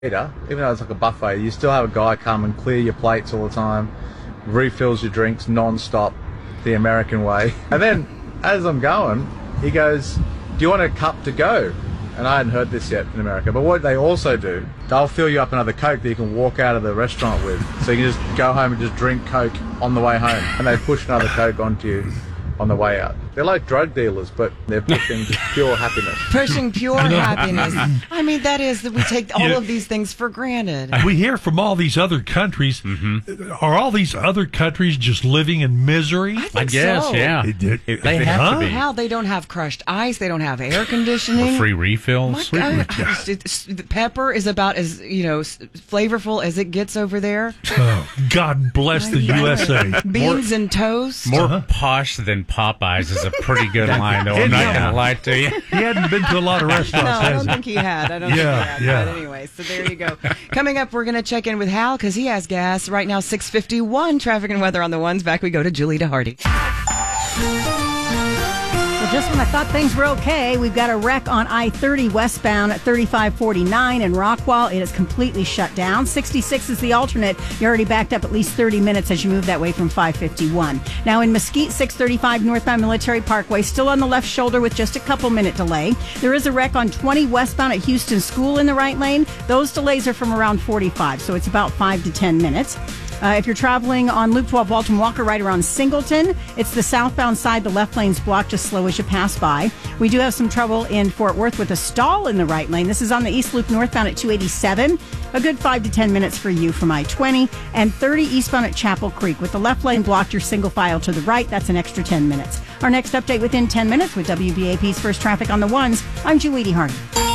even though it's like a buffet, you still have a guy come and clear your plates all the time, refills your drinks non-stop, the American way. And then, as I'm going, he goes, "Do you want a cup to go?" And I hadn't heard this yet in America. But what they also do, they'll fill you up another Coke that you can walk out of the restaurant with. So you can just go home and just drink Coke on the way home. And they push another Coke onto you on the way out. They're like drug dealers, but they're pushing pure happiness. Pushing pure happiness. I mean, that is that we take all of these things for granted. We hear from all these other countries. Are all these other countries just living in misery? I guess, so. yeah. They have to be. How they don't have crushed ice, they don't have air conditioning, or free refills. The pepper is about as flavorful as it gets over there. Oh, God bless the USA. Beans and toast. More posh than Popeyes is a pretty good line, though. I'm not going to lie to you. He hadn't been to a lot of restaurants. No, I don't think he had. But anyway, so there you go. Coming up, we're going to check in with Hal because he has gas. Right now, 6:51. Traffic and weather on the ones. Back we go to Julie DeHardy. Just when I thought things were okay, we've got a wreck on I-30 westbound at 3549 in Rockwall. It is completely shut down. 66 is the alternate. You're already backed up at least 30 minutes as you move that way from 551. Now in Mesquite, 635 northbound Military Parkway, still on the left shoulder with just a couple-minute delay. There is a wreck on 20 westbound at Houston School in the right lane. Those delays are from around 45, so it's about 5 to 10 minutes. If you're traveling on Loop 12 Walton Walker right around Singleton, it's the southbound side. The left lane's blocked, just slow as you pass by. We do have some trouble in Fort Worth with a stall in the right lane. This is on the East Loop northbound at 287. A good 5 to 10 minutes for you from I-20. And 30 eastbound at Chapel Creek. With the left lane blocked, your single file to the right. That's an extra 10 minutes. Our next update within 10 minutes with WBAP's First Traffic on the Ones. I'm Julie DeHardy.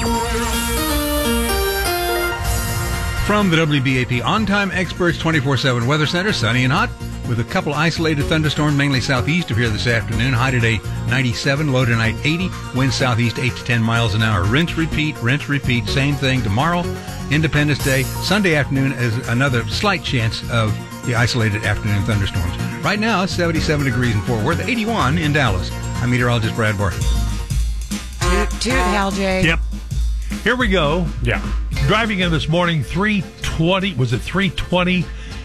From the WBAP On-Time Experts 24/7 Weather Center, sunny and hot, with a couple isolated thunderstorms, mainly southeast of here this afternoon. High today 97, low tonight 80, wind southeast 8 to 10 miles an hour. Rinse, repeat, same thing tomorrow. Independence Day, Sunday afternoon is another slight chance of the isolated afternoon thunderstorms. Right now it's 77 degrees in Fort Worth, 81 in Dallas. I'm meteorologist Brad Barton. Toot, Hal J. Yep. Here we go. Yeah. Driving in this morning, 320, was it 320?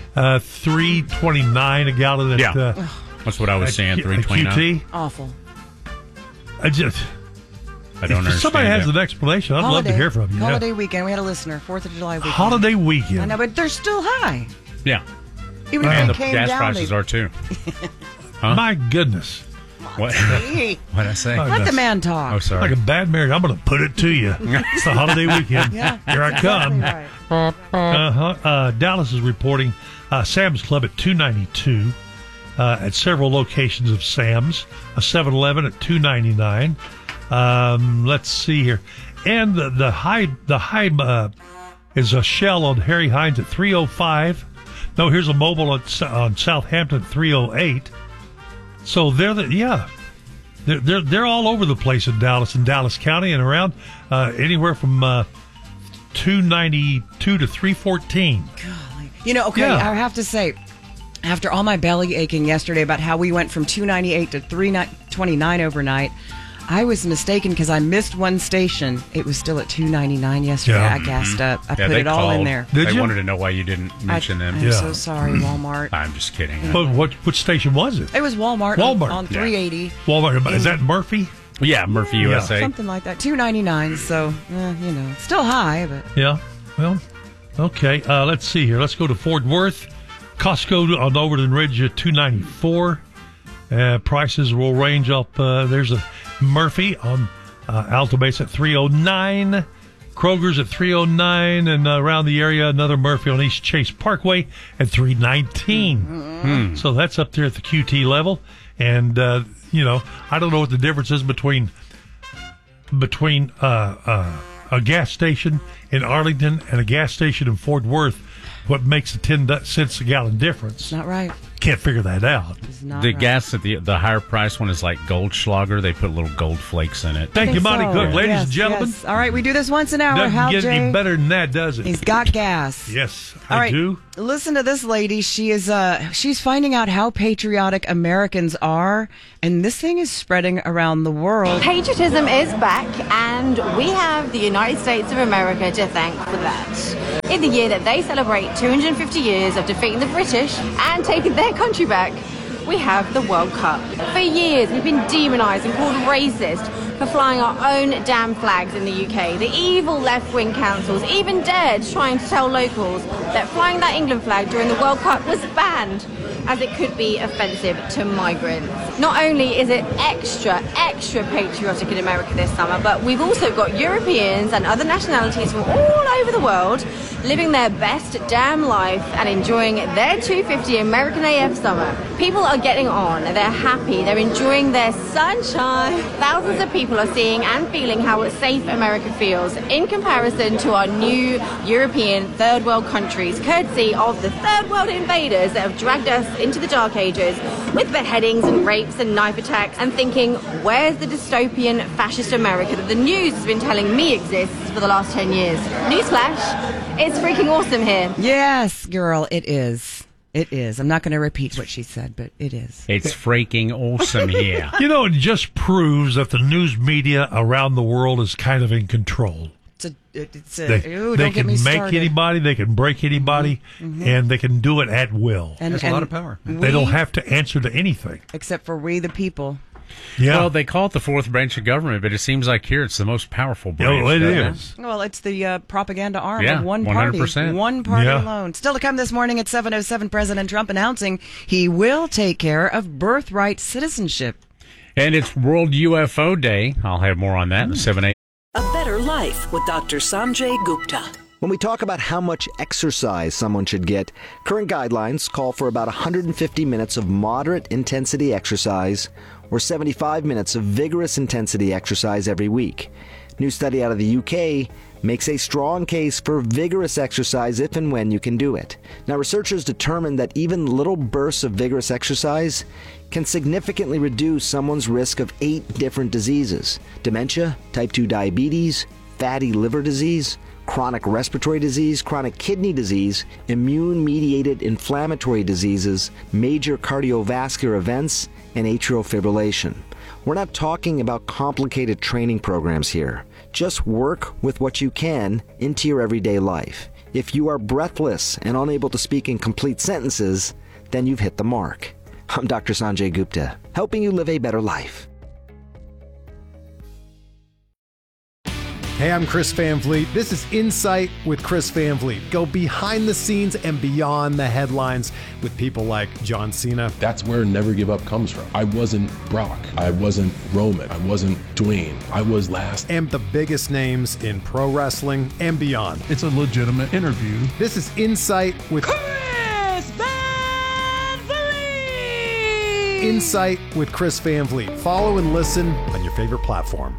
329 a gallon at that's what I was saying, 329. QT. Awful. I don't understand. If somebody has an explanation, I'd love to hear from you. Holiday weekend. We had a listener, 4th of July weekend. Holiday weekend. I know, but they're still high. Yeah. Even if and they the came gas down, prices are too. Huh? My goodness. What did I say? Let the man talk. Oh, sorry. Like a bad marriage. I'm going to put it to you. It's the holiday weekend. Yeah, here I come. Right. Dallas is reporting Sam's Club at 292 at several locations of Sam's. A 7-Eleven at 299. Let's see here. And the high is a Shell on Harry Hines at 305. No, here's a Mobile on Southampton at 308. So they're all over the place in Dallas and Dallas County and around, anywhere from 292 to 314. Golly. I have to say, after all my belly aching yesterday about how we went from 298 to 329 overnight, I was mistaken because I missed one station. It was still at 299 yesterday. Yeah. I gassed up. I put it all in there. They wanted to know why you didn't mention them. I'm so sorry, Walmart. I'm just kidding. But which station was it? It was Walmart. On 380. Walmart. Is that Murphy? Yeah, Murphy USA. Something like that. 299. So, still high, but. Yeah. Well, okay. Let's see here. Let's go to Fort Worth. Costco on Overton Ridge at 294. Prices will range up. There's a Murphy on Alta Mesa at 309. Kroger's at 309. And around the area, another Murphy on East Chase Parkway at 319. So that's up there at the QT level. And, I don't know what the difference is between a gas station in Arlington and a gas station in Fort Worth. What makes a 10 cents a gallon difference? Not right. can't figure that out. It's not The right. gas at the higher price one is like Goldschlager. They put little gold flakes in it. Thank you, Monty so. Cook. Ladies Yes, and gentlemen, yes. All right, we do this once an hour. doesn't Hal get J. any better than that, does it? He's got gas. Yes, All I right, do. listen to this lady. She is she's finding out how patriotic Americans are, and this thing is spreading around the world. Patriotism is back, and we have the United States of America to thank for that. In the year that they celebrate 250 years of defeating the British and taking their country back, we have the World Cup. For years, we've been demonised and called racist for flying our own damn flags in the UK. The evil left-wing councils even dared trying to tell locals that flying that England flag during the World Cup was banned, as it could be offensive to migrants. Not only is it extra patriotic in America this summer, but we've also got Europeans and other nationalities from all over the world living their best damn life and enjoying their 250 American AF summer. People are getting on, they're happy, they're enjoying their sunshine. Thousands of people are seeing and feeling how safe America feels in comparison to our new European third world countries, courtesy of the third world invaders that have dragged us into the dark ages with beheadings and rapes and knife attacks, and thinking, where's the dystopian fascist America that the news has been telling me exists for the last 10 years? Newsflash, it's freaking awesome here. Yes, girl, it is. It is. I'm not going to repeat what she said, but it is. It's freaking awesome here. You know, it just proves that the news media around the world is kind of in control. They don't get me can make started. anybody, they can break anybody, and they can do it at will. That's a lot of power. They don't have to answer to anything. Except for we, the people. Yeah. Well, they call it the fourth branch of government, but it seems like here it's the most powerful branch. Oh, it doesn't is. Well, it's the propaganda arm Yeah, of one party. 100%. One party Yeah. alone. Still to come this morning at 7:07, President Trump announcing he will take care of birthright citizenship. And it's World UFO Day. I'll have more on that in the 7-8. A Better Life with Dr. Sanjay Gupta. When we talk about how much exercise someone should get, current guidelines call for about 150 minutes of moderate intensity exercise or 75 minutes of vigorous intensity exercise every week. New study out of the UK makes a strong case for vigorous exercise if and when you can do it. Now, researchers determined that even little bursts of vigorous exercise can significantly reduce someone's risk of 8 different diseases: dementia, type 2 diabetes, fatty liver disease, chronic respiratory disease, chronic kidney disease, immune-mediated inflammatory diseases, major cardiovascular events, and atrial fibrillation. We're not talking about complicated training programs here. Just work with what you can into your everyday life. If you are breathless and unable to speak in complete sentences, then you've hit the mark. I'm Dr. Sanjay Gupta, helping you live a better life. Hey, I'm Chris Van Vliet. This is Insight with Chris Van Vliet. Go behind the scenes and beyond the headlines with people like John Cena. That's where Never Give Up comes from. I wasn't Brock. I wasn't Roman. I wasn't Dwayne. I was last. And the biggest names in pro wrestling and beyond. It's a legitimate interview. This is Insight with Chris Van Vliet! Insight with Chris Van Vliet. Follow and listen on your favorite platform.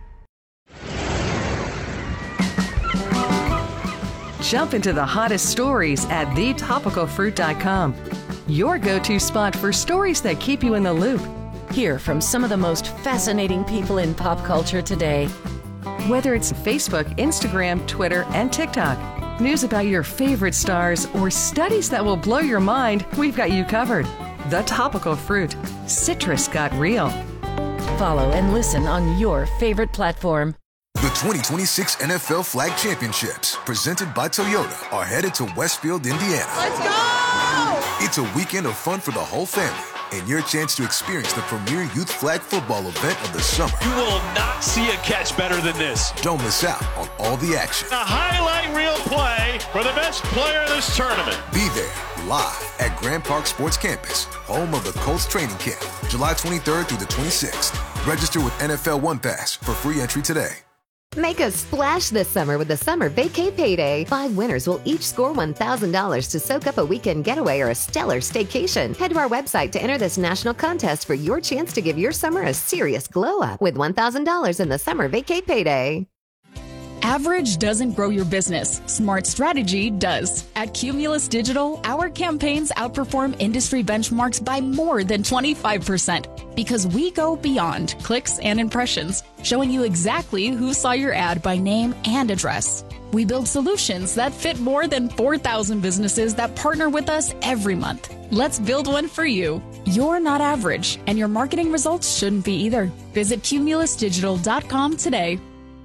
Jump into the hottest stories at thetopicalfruit.com. Your go-to spot for stories that keep you in the loop. Hear from some of the most fascinating people in pop culture today. Whether it's Facebook, Instagram, Twitter, and TikTok, news about your favorite stars, or studies that will blow your mind, we've got you covered. The Topical Fruit. Citrus got real. Follow and listen on your favorite platform. The 2026 NFL Flag Championships, presented by Toyota, are headed to Westfield, Indiana. Let's go! It's a weekend of fun for the whole family and your chance to experience the premier youth flag football event of the summer. You will not see a catch better than this. Don't miss out on all the action. A highlight reel play for the best player in this tournament. Be there live at Grand Park Sports Campus, home of the Colts training camp, July 23rd through the 26th. Register with NFL One Pass for free entry today. Make a splash this summer with the Summer Vacay Payday. 5 winners will each score $1,000 to soak up a weekend getaway or a stellar staycation. Head to our website to enter this national contest for your chance to give your summer a serious glow up with $1,000 in the Summer Vacay Payday. Average doesn't grow your business. Smart strategy does. At Cumulus Digital, our campaigns outperform industry benchmarks by more than 25% because we go beyond clicks and impressions, showing you exactly who saw your ad by name and address. We build solutions that fit more than 4,000 businesses that partner with us every month. Let's build one for you. You're not average, and your marketing results shouldn't be either. Visit cumulusdigital.com today.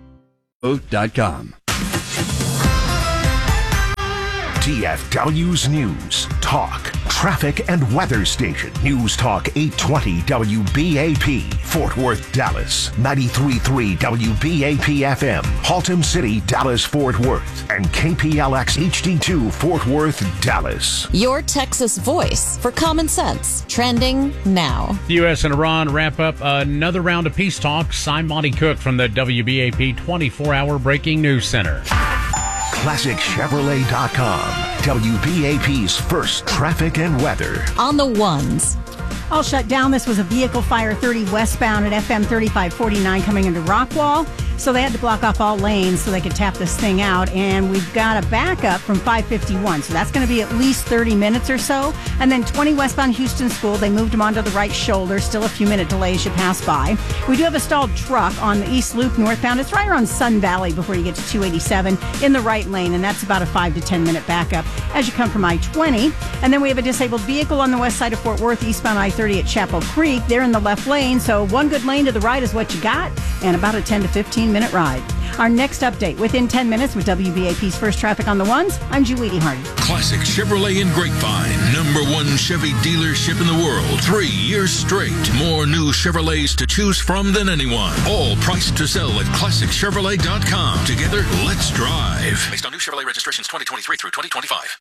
DFW's News, Talk, Traffic and Weather Station. News Talk 820 WBAP, Fort Worth, Dallas. 93.3 WBAP FM, Haltom City, Dallas, Fort Worth. And KPLX HD2, Fort Worth, Dallas. Your Texas voice for common sense. Trending now. The U.S. and Iran wrap up another round of peace talks. I'm Monty Cook from the WBAP 24-hour Breaking News Center. ClassicChevrolet.com, WBAP's first traffic and weather. On the ones. All shut down. This was a vehicle fire 30 westbound at FM 3549 coming into Rockwall. So they had to block off all lanes so they could tap this thing out. And we've got a backup from 551. So that's going to be at least 30 minutes or so. And then 20 westbound Houston School. They moved them onto the right shoulder. Still a few minute delay as you pass by. We do have a stalled truck on the East Loop northbound. It's right around Sun Valley before you get to 287 in the right lane. And that's about a 5 to 10 minute backup as you come from I-20. And then we have a disabled vehicle on the west side of Fort Worth, eastbound I-30 at Chapel Creek. They're in the left lane. So one good lane to the right is what you got. And about a 10 to 15 minute ride. Our next update within 10 minutes with WBAP's First Traffic on the Ones. I'm Julie Hardy. Classic Chevrolet in Grapevine. #1 Chevy dealership in the world. 3 years straight. More new Chevrolets to choose from than anyone. All priced to sell at ClassicChevrolet.com. Together, let's drive. Based on new Chevrolet registrations 2023 through 2025.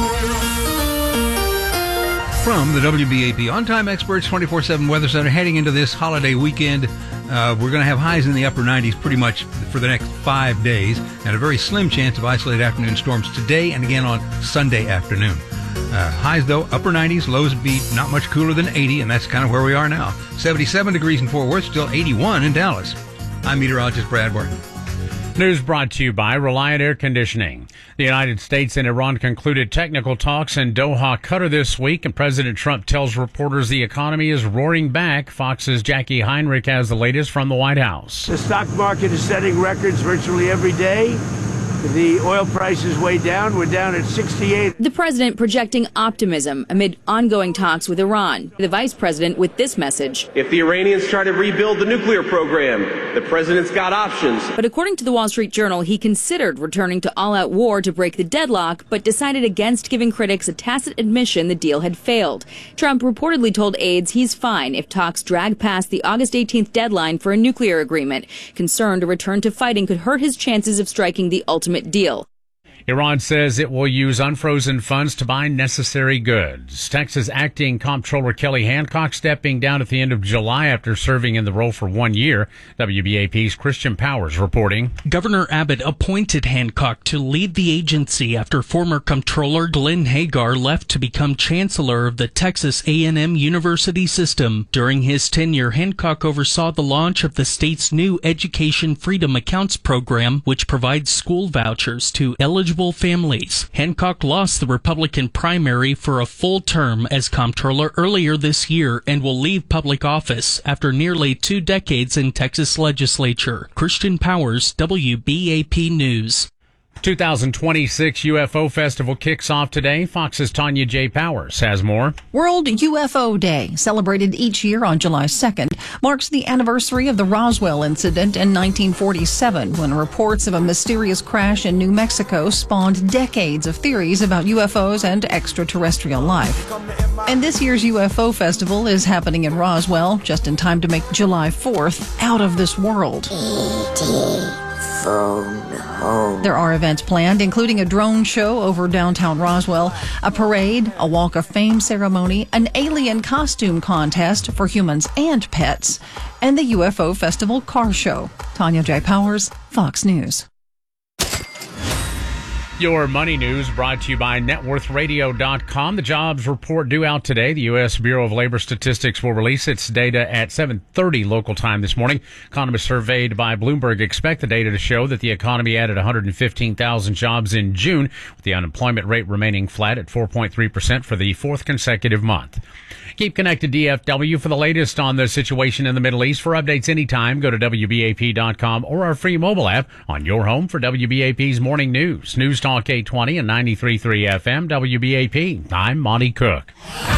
From the WBAP On-Time Experts 24/7 Weather Center, heading into this holiday weekend, we're going to have highs in the upper 90s pretty much for the next 5 days, and a very slim chance of isolated afternoon storms today and again on Sunday afternoon. Highs, though, upper 90s, lows be not much cooler than 80, and that's kind of where we are now. 77 degrees in Fort Worth, still 81 in Dallas. I'm meteorologist Brad Barton. News brought to you by Reliant Air Conditioning. The United States and Iran concluded technical talks in Doha, Qatar this week, and President Trump tells reporters the economy is roaring back. Fox's Jackie Heinrich has the latest from the White House. The stock market is setting records virtually every day. The oil price is way down. We're down at 68. The president projecting optimism amid ongoing talks with Iran. The vice president with this message. If the Iranians try to rebuild the nuclear program, the president's got options. But according to the Wall Street Journal, he considered returning to all-out war to break the deadlock, but decided against giving critics a tacit admission the deal had failed. Trump reportedly told aides he's fine if talks drag past the August 18th deadline for a nuclear agreement. Concerned a return to fighting could hurt his chances of striking the ultimate deal. Iran says it will use unfrozen funds to buy necessary goods. Texas Acting Comptroller Kelly Hancock stepping down at the end of July after serving in the role for 1 year. WBAP's Christian Powers reporting. Governor Abbott appointed Hancock to lead the agency after former Comptroller Glenn Hagar left to become Chancellor of the Texas A&M University system. During his tenure, Hancock oversaw the launch of the state's new Education Freedom Accounts program, which provides school vouchers to eligible families. Hancock lost the Republican primary for a full term as comptroller earlier this year and will leave public office after nearly 2 decades in Texas legislature. Christian Powers, WBAP News. 2026 UFO Festival kicks off today. Fox's Tanya J. Powers has more. World UFO Day, celebrated each year on July 2nd, marks the anniversary of the Roswell incident in 1947, when reports of a mysterious crash in New Mexico spawned decades of theories about UFOs and extraterrestrial life. And this year's UFO Festival is happening in Roswell, just in time to make July 4th out of this world. There are events planned, including a drone show over downtown Roswell, a parade, a Walk of Fame ceremony, an alien costume contest for humans and pets, and the UFO Festival car show. Tanya J. Powers, Fox News. Your money news brought to you by networthradio.com. The jobs report due out today. The U.S. Bureau of Labor Statistics will release its data at 7:30 local time this morning. Economists surveyed by Bloomberg expect the data to show that the economy added 115,000 jobs in June, with the unemployment rate remaining flat at 4.3% for the fourth consecutive month. Keep connected DFW for the latest on the situation in the Middle East. For updates anytime, go to WBAP.com or our free mobile app on your home for WBAP's morning news. News Talk 820 and 93.3 FM, WBAP. I'm Monty Cook.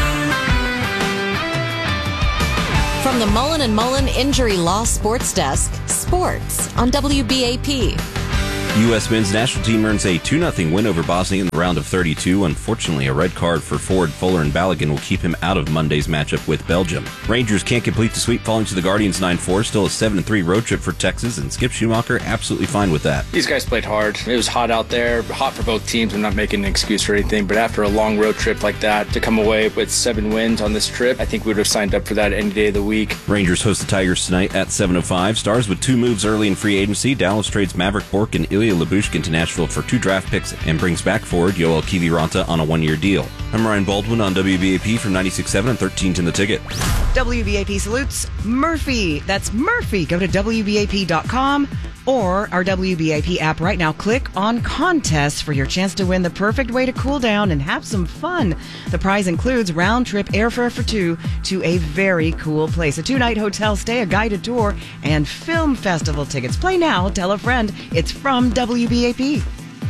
From the Mullen & Mullen Injury Law Sports Desk, sports on WBAP. U.S. men's national team earns a 2-0 win over Bosnia in the round of 32. Unfortunately, a red card for forward Fuller and Balogun will keep him out of Monday's matchup with Belgium. Rangers can't complete the sweep, falling to the Guardians 9-4. Still a 7-3 road trip for Texas, and Skip Schumacher absolutely fine with that. These guys played hard. It was hot out there, hot for both teams. I'm not making an excuse for anything, but after a long road trip like that, to come away with 7 wins on this trip, I think we would have signed up for that any day of the week. Rangers host the Tigers tonight at 7:05. Stars with 2 moves early in free agency. Dallas trades Maverick Bourque and Ilya Lyubushkin to Nashville for 2 draft picks and brings back forward Yoel Kiviranta on a 1-year deal. I'm Ryan Baldwin on WBAP from 96.7 and 13 The Ticket. WBAP salutes Murphy. That's Murphy. Go to WBAP.com or our WBAP app right now. Click on contests for your chance to win the perfect way to cool down and have some fun. The prize includes round-trip airfare for 2 to a very cool place. A 2-night hotel stay, a guided tour, and film festival tickets. Play now. Tell a friend. It's from WBAP.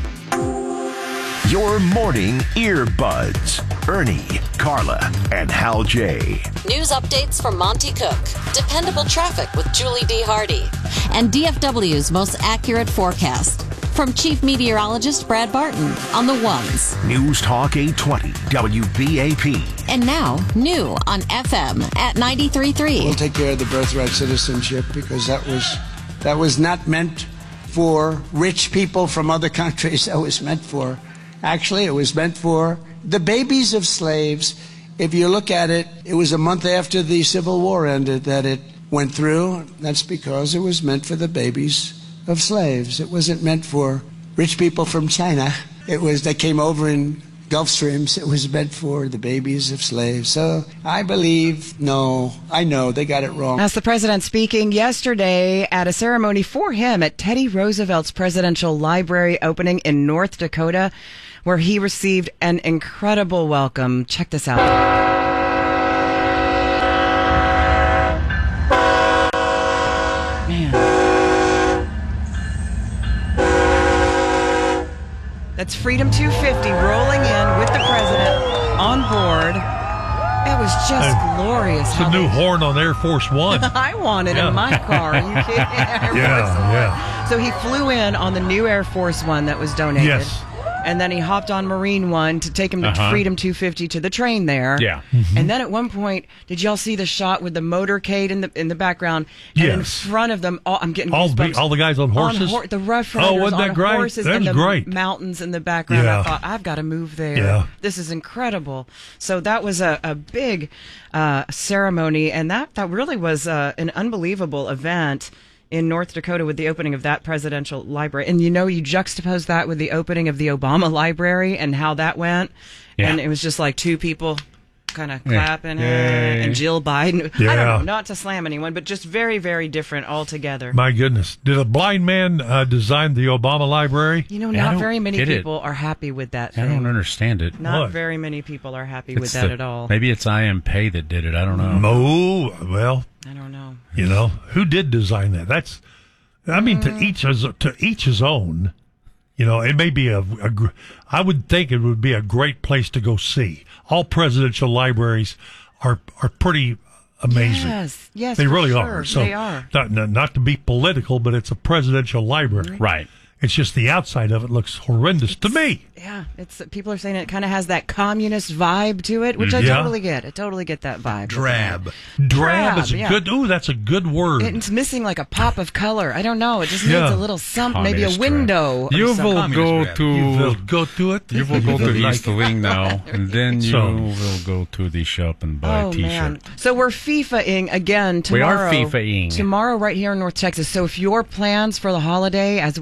Your morning earbuds. Ernie, Carla, and Hal J. News updates from Monty Cook. Dependable traffic with Julie D. Hardy. And DFW's most accurate forecast. From Chief Meteorologist Brad Barton on the ones. News Talk 820 WBAP. And now, new on FM at 93.3. We'll take care of the birthright citizenship because that was not meant for rich people from other countries. That was meant for, actually, it was meant for the babies of slaves. If you look at it, it was a month after the Civil War ended that it went through. That's because it was meant for the babies of slaves. It wasn't meant for rich people from China. They came over in Gulf Streams. It was meant for the babies of slaves. So I know they got it wrong. That's the president speaking yesterday at a ceremony for him at Teddy Roosevelt's Presidential Library opening in North Dakota, where he received an incredible welcome. Check this out. Man. That's Freedom 250 rolling in with the president on board. It was just glorious. It's a new horn on Air Force One. I want it in my car. Are you kidding? Yeah. So he flew in on the new Air Force One that was donated. Yes. And then he hopped on Marine One to take him to Freedom 250 to the train there. Yeah. Mm-hmm. And then at one point, did y'all see the shot with the motorcade in the background? And in front of them, I'm getting goosebumps. All the guys on horses? The Rough Riders wasn't that on great? horses That and was the great. mountains in the background. Yeah. I thought, I've got to move there. Yeah. This is incredible. So that was a big ceremony, and that really was an unbelievable event in North Dakota with the opening of that presidential library. And you juxtapose that with the opening of the Obama library and how that went. Yeah. And it was just like 2 people kind of clapping and Jill Biden. Yeah. I don't know, not to slam anyone, but just very, very different altogether. My goodness. Did a blind man design the Obama library? Not very many people are happy with that thing. I don't understand it. Not very many people are happy with that at all. Maybe it's I Am Pei that did it. I don't know. No, well, I don't know. Who did design that? To each his own. It may be I would think it would be a great place to go see. All presidential libraries are pretty amazing. Yes, they really sure. are. So they are. Not to be political, but it's a presidential library, right? It's just the outside of it looks horrendous to me. Yeah, people are saying it kind of has that communist vibe to it, which I totally get. I totally get that vibe. Drab is a good. Ooh, that's a good word. It's missing like a pop of color. I don't know. It just needs a little something, maybe a window. You will go to it. You will go to East Wing now, and then you will go to the shop and buy a T-shirt. Man. So we're FIFA-ing again tomorrow. We are FIFA-ing tomorrow right here in North Texas. So if your plans for the holiday, as we approach our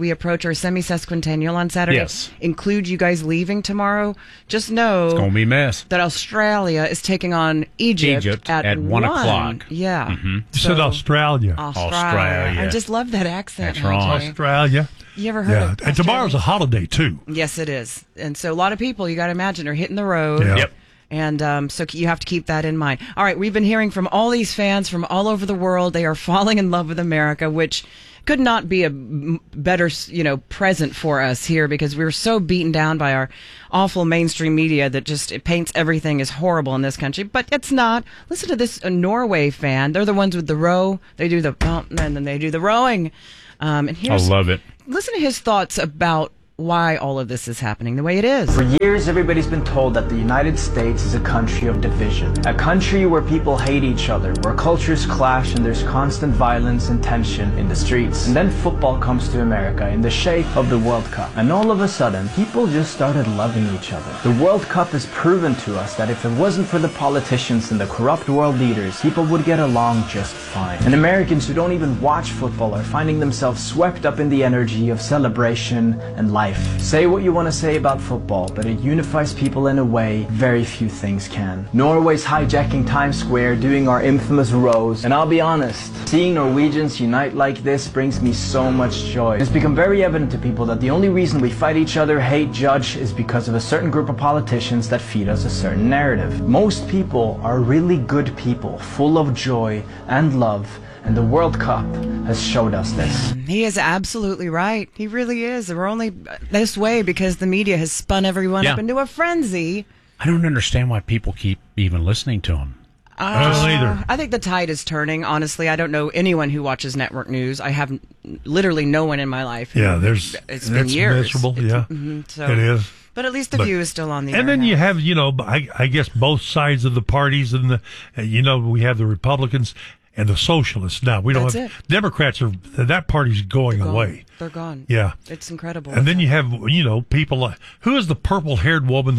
or semi-sesquicentennial on Saturday include you guys leaving tomorrow, just know it's going to be a mess. That Australia is taking on Egypt at 1 o'clock. Yeah. Mm-hmm. You said Australia. Australia. I just love that accent. That's right. Australia. You ever heard of Australia? And tomorrow's a holiday, too. Yes, it is. And so a lot of people, you got to imagine, are hitting the road. Yep. And so you have to keep that in mind. All right, we've been hearing from all these fans from all over the world. They are falling in love with America, which could not be a better, present for us here, because we're so beaten down by our awful mainstream media that just it paints everything as horrible in this country. But it's not. Listen to this Norway fan. They're the ones with the row. They do the and then they do the rowing. And I love it. Listen to his thoughts about why all of this is happening the way it is. For years, everybody's been told that the United States is a country of division. A country where people hate each other, where cultures clash and there's constant violence and tension in the streets. And then football comes to America in the shape of the World Cup. And all of a sudden, people just started loving each other. The World Cup has proven to us that if it wasn't for the politicians and the corrupt world leaders, people would get along just fine. And Americans who don't even watch football are finding themselves swept up in the energy of celebration and life. Say what you want to say about football, but it unifies people in a way very few things can. Norway's hijacking Times Square, doing our infamous rows, and I'll be honest, seeing Norwegians unite like this brings me so much joy. It's become very evident to people that the only reason we fight each other, hate, judge, is because of a certain group of politicians that feed us a certain narrative. Most people are really good people, full of joy and love. And the World Cup has showed us this. He is absolutely right. He really is. We're only this way because the media has spun everyone up into a frenzy. I don't understand why people keep even listening to him. I don't either. I think the tide is turning, honestly. I don't know anyone who watches network news. I have literally no one in my life. Yeah, it's been years. Miserable, yeah. So, it is. But at least the view is still on the air. And then now. you have, I guess both sides of the parties, and we have the Republicans and the socialists now. We don't have Democrats that party's going away. They're gone. Yeah. It's incredible. And then you have, people like, who is the purple-haired woman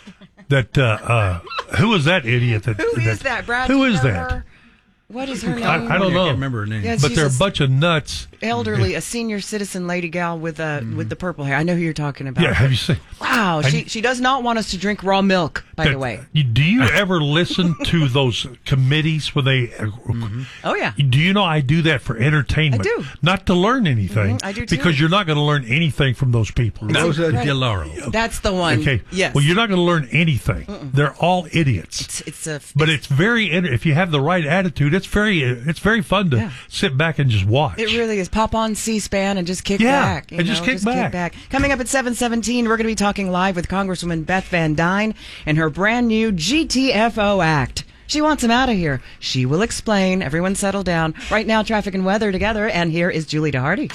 who is that idiot? Who is that? Brad Who is Turner? that? What is her name? I don't know. I can't remember her name. Yeah, but they're a bunch of nuts. Elderly, a senior citizen lady gal with the purple hair. I know who you're talking about. Yeah, have you seen? Wow, she does not want us to drink raw milk, by the way. Do you ever listen to those committees where they... Oh, yeah. Do you know I do that for entertainment? I do. Not to learn anything. I do, too. Because you're not going to learn anything from those people. Rosa DeLauro. That's the one. Okay. Yes. Well, you're not going to learn anything. They're all idiots. But it's very... If you have the right attitude, it's very fun to sit back and just watch. It really is. Pop on C-SPAN and just kick back. Just kick back. Coming up at 7:17, we're going to be talking live with Congresswoman Beth Van Dyne and her brand new GTFO Act. She wants him out of here. She will explain. Everyone settle down. Right now, traffic and weather together, and here is Julie DeHardy.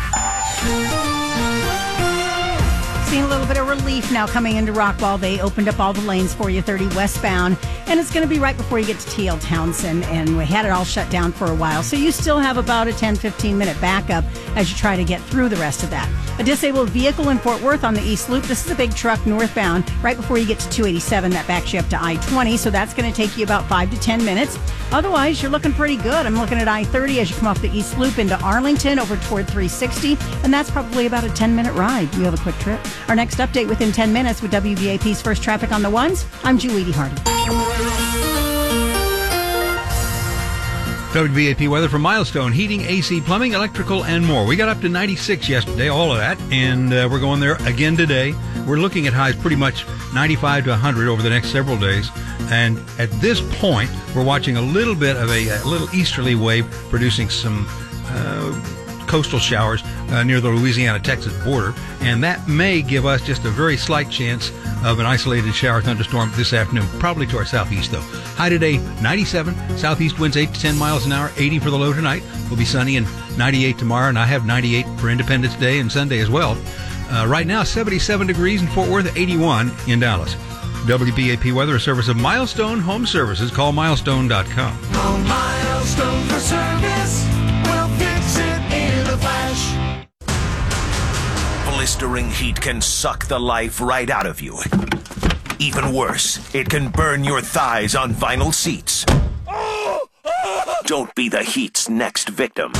Seeing a little bit of relief now coming into Rockwall. They opened up all the lanes for you, 30 westbound, and it's going to be right before you get to TL Townsend, and we had it all shut down for a while. So you still have about a 10-15 minute backup as you try to get through the rest of that. A disabled vehicle in Fort Worth on the East Loop. This is a big truck northbound right before you get to 287. That backs you up to I-20, so that's going to take you about 5 to 10 minutes. Otherwise, you're looking pretty good. I'm looking at I-30 as you come off the East Loop into Arlington over toward 360, and that's probably about a 10-minute ride. You have a quick trip. Our next update within 10 minutes with WBAP's First Traffic on the Ones. I'm Julie DeHardy. WBAP weather for Milestone Heating, AC, Plumbing, Electrical, and more. We got up to 96 yesterday, all of that, and we're going there again today. We're looking at highs pretty much 95 to 100 over the next several days. And at this point, we're watching a little bit of a little easterly wave producing some coastal showers near the Louisiana-Texas border, and that may give us just a very slight chance of an isolated shower thunderstorm this afternoon, probably to our southeast, though. High today, 97. Southeast winds 8 to 10 miles an hour, 80 for the low tonight. Will be sunny and 98 tomorrow, and I have 98 for Independence Day and Sunday as well. Right now, 77 degrees in Fort Worth, 81 in Dallas. WBAP weather, a service of Milestone Home Services. Call milestone.com. Call Milestone for service. We'll fix it in a flash. Blistering heat can suck the life right out of you. Even worse, it can burn your thighs on vinyl seats. Don't be the heat's next victim.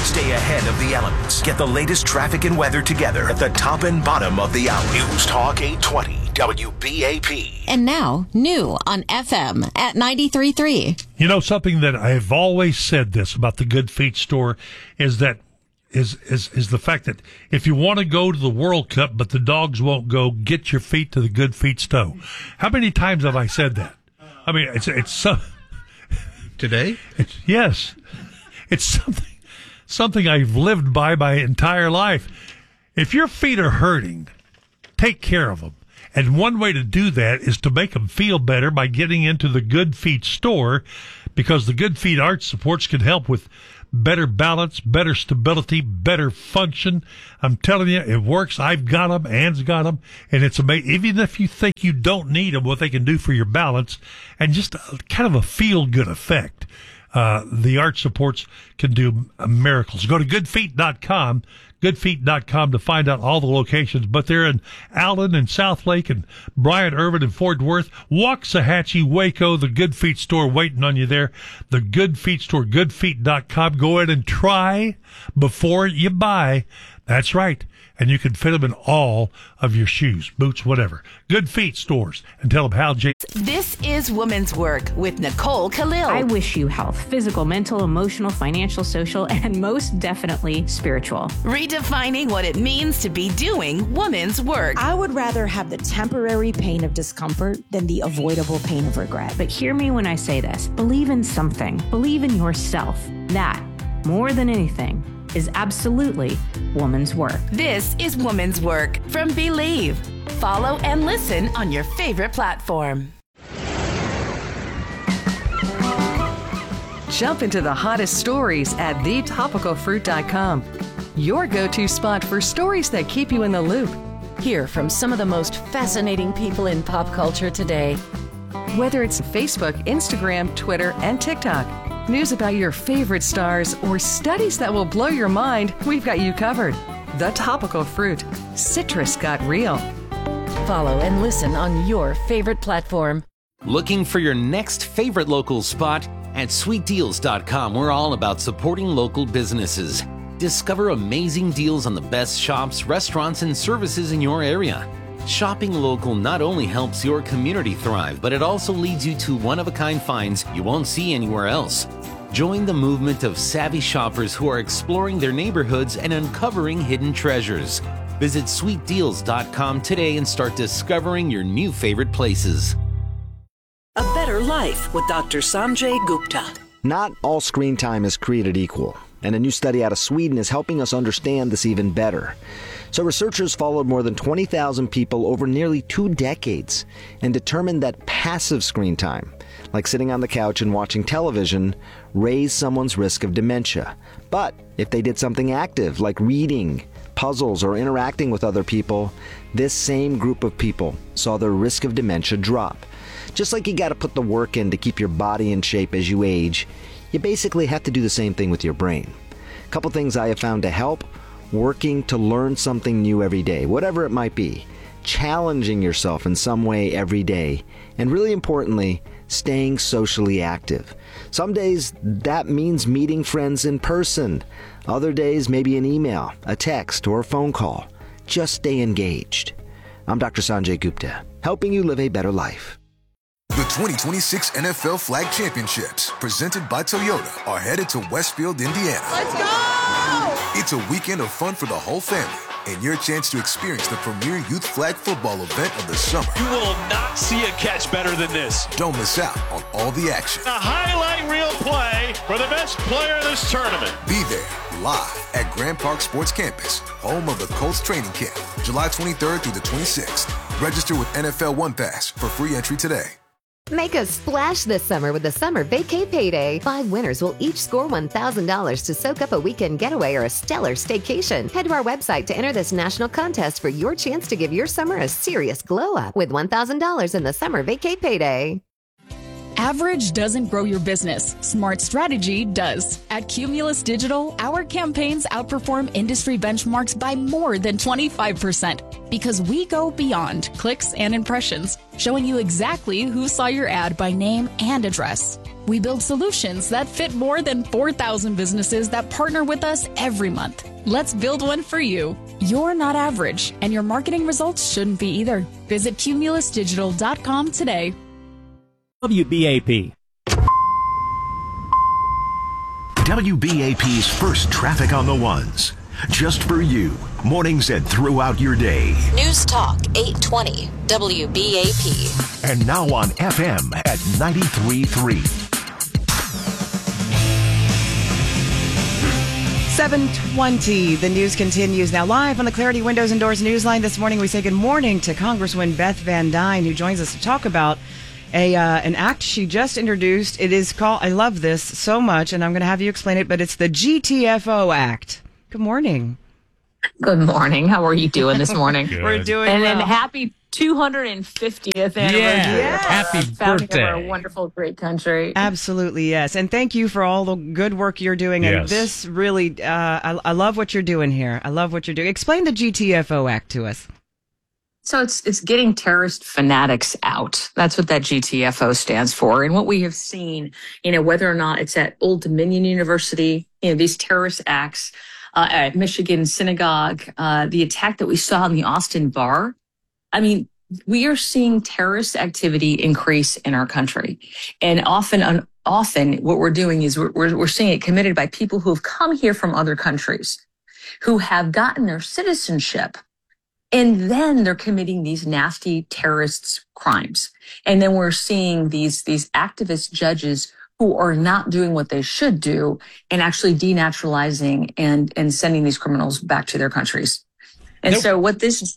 Stay ahead of the elements. Get the latest traffic and weather together at the top and bottom of the hour. News Talk 820 WBAP. And now, new on FM at 93.3. You know, something that I've always said this about the Good Feet store is that is the fact that if you want to go to the World Cup but the dogs won't go, get your feet to the Good Feet store. How many times have I said that? I mean, it's so today. Yes, it's something I've lived by my entire life. If your feet are hurting, take care of them. And one way to do that is to make them feel better by getting into the Good Feet store, because the Good Feet arch supports can help with better balance, better stability, better function. I'm telling you, it works. I've got them. Ann's got them. And it's amazing. Even if you think you don't need them, what they can do for your balance and just kind of a feel-good effect. The arch supports can do miracles. Go to goodfeet.com, goodfeet.com to find out all the locations. But they're in Allen and South Lake and Bryant, Irvin, and Fort Worth, Waxahachie, Waco, the Good Feet store waiting on you there. The Good Feet store, goodfeet.com. Go in and try before you buy. That's right. And you can fit them in all of your shoes, boots, whatever. Good Feet stores. And tell them how Jake. This is Women's Work with Nicole Khalil. I wish you health, physical, mental, emotional, financial, social, and most definitely spiritual. Redefining what it means to be doing women's work. I would rather have the temporary pain of discomfort than the avoidable pain of regret. But hear me when I say this. Believe in something. Believe in yourself. That, more than anything, is absolutely woman's work. This is Woman's Work from Believe. Follow and listen on your favorite platform. Jump into the hottest stories at thetopicalfruit.com. Your go-to spot for stories that keep you in the loop. Hear from some of the most fascinating people in pop culture today. Whether it's Facebook, Instagram, Twitter, and TikTok, news about your favorite stars, or studies that will blow your mind, we've got you covered. The Topical Fruit. Citrus got real. Follow and listen on your favorite platform. Looking for your next favorite local spot? At sweetdeals.com, we're all about supporting local businesses. Discover amazing deals on the best shops, restaurants, and services in your area. Shopping local not only helps your community thrive, but it also leads you to one-of-a-kind finds you won't see anywhere else. Join the movement of savvy shoppers who are exploring their neighborhoods and uncovering hidden treasures. Visit sweetdeals.com today and start discovering your new favorite places. A Better Life with Dr. Sanjay Gupta. Not all screen time is created equal, and a new study out of Sweden is helping us understand this even better. So researchers followed more than 20,000 people over nearly 2 decades and determined that passive screen time, like sitting on the couch and watching television, raised someone's risk of dementia. But if they did something active, like reading, puzzles, or interacting with other people, this same group of people saw their risk of dementia drop. Just like you got to put the work in to keep your body in shape as you age, you basically have to do the same thing with your brain. A couple things I have found to help: working to learn something new every day, whatever it might be, challenging yourself in some way every day, and really importantly, staying socially active. Some days that means meeting friends in person. Other days maybe an email, a text, or a phone call. Just stay engaged. I'm Dr. Sanjay Gupta, helping you live a better life. The 2026 NFL Flag Championships, presented by Toyota, are headed to Westfield, Indiana. Let's go! It's a weekend of fun for the whole family and your chance to experience the premier youth flag football event of the summer. You will not see a catch better than this. Don't miss out on all the action. A highlight reel play for the best player in this tournament. Be there live at Grand Park Sports Campus, home of the Colts training camp, July 23rd through the 26th. Register with NFL One Pass for free entry today. Make a splash this summer with the Summer Vacay Payday. 5 winners will each score $1,000 to soak up a weekend getaway or a stellar staycation. Head to our website to enter this national contest for your chance to give your summer a serious glow up with $1,000 in the Summer Vacay Payday. Average doesn't grow your business. Smart strategy does. At Cumulus Digital, our campaigns outperform industry benchmarks by more than 25% because we go beyond clicks and impressions, showing you exactly who saw your ad by name and address. We build solutions that fit more than 4,000 businesses that partner with us every month. Let's build one for you. You're not average, and your marketing results shouldn't be either. Visit cumulusdigital.com today. WBAP. WBAP's first traffic on the ones. Just for you. Mornings and throughout your day. News Talk 820 WBAP. And now on FM at 93.3. 7:20. The news continues now live on the Clarity Windows and Doors Newsline. This morning we say good morning to Congresswoman Beth Van Duyne, who joins us to talk about an act she just introduced. It is called, I love this so much, and I'm going to have you explain it, but it's the GTFO Act. Good morning. Good morning. How are you doing this morning? We're doing and well. then happy 250th anniversary. Yeah. Happy birthday. Of our wonderful, great country. Absolutely, yes. And thank you for all the good work you're doing. And Yes. this really, I love what you're doing here. I love what you're doing. Explain the GTFO Act to us. So it's getting terrorist fanatics out. That's what that GTFO stands for. And what we have seen, whether or not it's at Old Dominion University, these terrorist acts, at Michigan Synagogue, the attack that we saw in the Austin bar. I mean, we are seeing terrorist activity increase in our country. And often what we're doing is we're seeing it committed by people who have come here from other countries, who have gotten their citizenship, and then they're committing these nasty terrorist crimes. And then we're seeing these activist judges who are not doing what they should do and actually denaturalizing and sending these criminals back to their countries. And so what this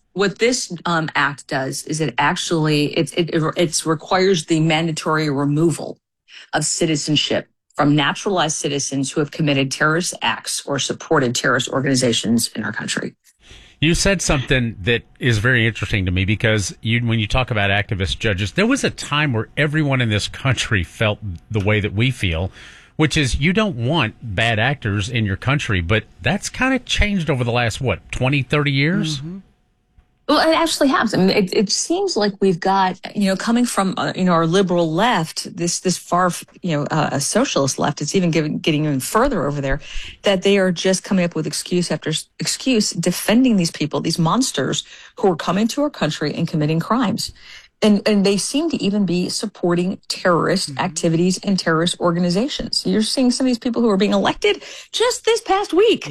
act does is it actually it requires the mandatory removal of citizenship from naturalized citizens who have committed terrorist acts or supported terrorist organizations in our country. You said something that is very interesting to me because when you talk about activist judges, there was a time where everyone in this country felt the way that we feel, which is you don't want bad actors in your country, but that's kind of changed over the last, 20, 30 years? Mm-hmm. Well, it actually has. I mean, it seems like we've got, coming from, our liberal left, this far, a socialist left, it's even getting even further over there, that they are just coming up with excuse after excuse, defending these people, these monsters who are coming to our country and committing crimes. And they seem to even be supporting terrorist activities and terrorist organizations. You're seeing some of these people who are being elected just this past week,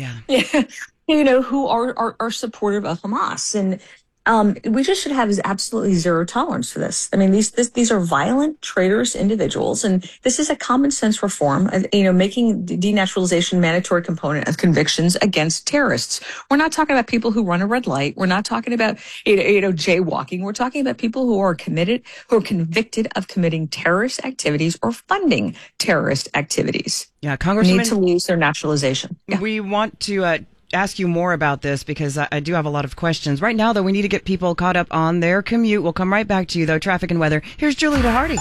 who are supportive of Hamas. And we just should have absolutely zero tolerance for this. I mean, these are violent, traitorous individuals, and this is a common sense reform. Making denaturalization mandatory component of convictions against terrorists. We're not talking about people who run a red light. We're not talking about jaywalking. We're talking about people who are convicted of committing terrorist activities or funding terrorist activities. Yeah, Congressman, need to lose their naturalization. Yeah. We want to ask you more about this because I do have a lot of questions. Right now, though, we need to get people caught up on their commute. We'll come right back to you, though. Traffic and weather. Here's Julie DeHardy.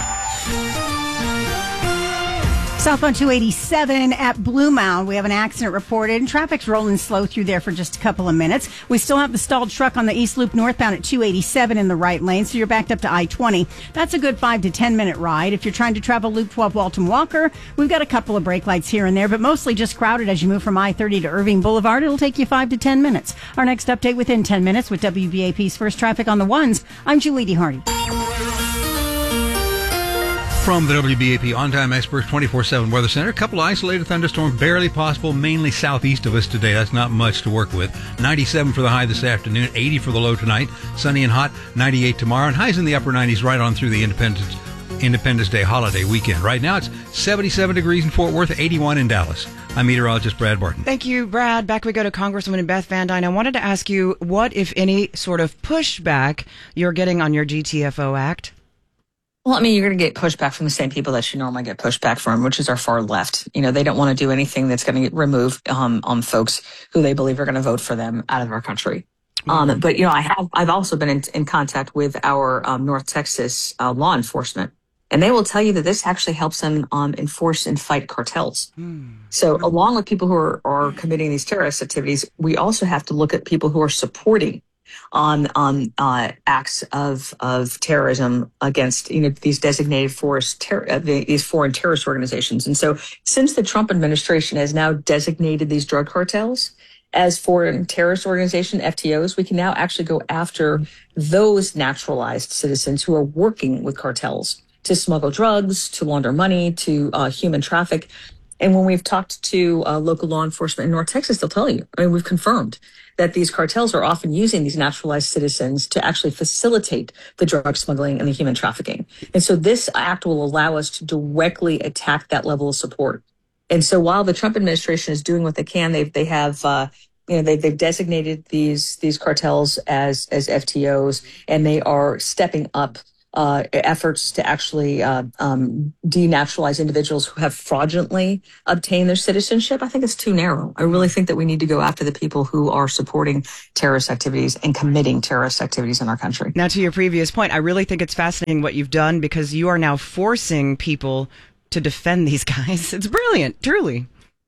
Southbound 287 at Blue Mound, we have an accident reported, and traffic's rolling slow through there for just a couple of minutes. We still have the stalled truck on the East Loop northbound at 287 in the right lane, so you're backed up to I-20. That's a good 5 to 10 minute ride. If you're trying to travel Loop 12 Walton Walker, we've got a couple of brake lights here and there, but mostly just crowded as you move from I-30 to Irving Boulevard. It'll take you 5 to 10 minutes. Our next update within 10 minutes with WBAP's First Traffic on the Ones. I'm Julie DeHardy. From the WBAP On-Time Experts 24/7 Weather Center, a couple of isolated thunderstorms barely possible, mainly southeast of us today. That's not much to work with. 97 for the high this afternoon, 80 for the low tonight, sunny and hot, 98 tomorrow, and highs in the upper 90s right on through the Independence Day holiday weekend. Right now it's 77 degrees in Fort Worth, 81 in Dallas. I'm meteorologist Brad Barton. Thank you, Brad. Back we go to Congresswoman Beth Van Duyne. I wanted to ask you what, if any, sort of pushback you're getting on your GTFO Act. Well, I mean, you're going to get pushback from the same people that you normally get pushback from, which is our far left. They don't want to do anything that's going to remove folks who they believe are going to vote for them out of our country. But I've also been in contact with our North Texas law enforcement, and they will tell you that this actually helps them enforce and fight cartels. So, along with people who are committing these terrorist activities, we also have to look at people who are supporting on acts of terrorism against these designated these foreign terrorist organizations. And so, since the Trump administration has now designated these drug cartels as foreign terrorist organization FTOs, we can now actually go after those naturalized citizens who are working with cartels to smuggle drugs, to launder money, to human traffic. And when we've talked to local law enforcement in North Texas, they'll tell you, we've confirmed that these cartels are often using these naturalized citizens to actually facilitate the drug smuggling and the human trafficking. And so this act will allow us to directly attack that level of support. And so while the Trump administration is doing what they can, they've designated these cartels as FTOs, and they are stepping up efforts to actually denaturalize individuals who have fraudulently obtained their citizenship. I think it's too narrow. I really think that we need to go after the people who are supporting terrorist activities and committing terrorist activities in our country. Now, to your previous point, I really think it's fascinating what you've done, because you are now forcing people to defend these guys. It's brilliant, truly.